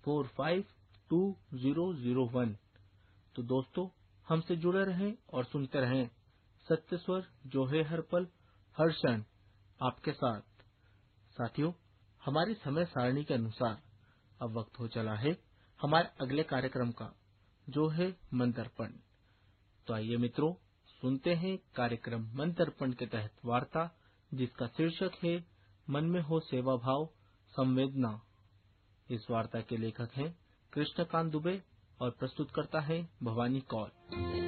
647-664-5001। तो दोस्तों, हमसे जुड़े रहें और सुनते रहें सत्य स्वर, जो है हर पल हर क्षण आपके साथ। साथियों, हमारी समय सारणी के अनुसार अब वक्त हो चला है हमारे अगले कार्यक्रम का, जो है मन दर्पण। तो आइए मित्रों, सुनते हैं कार्यक्रम मन दर्पण के तहत वार्ता, जिसका शीर्षक है मन में हो सेवा भाव संवेदना। इस वार्ता के लेखक हैं कृष्णकांत दुबे और प्रस्तुत करता है भवानी कौर।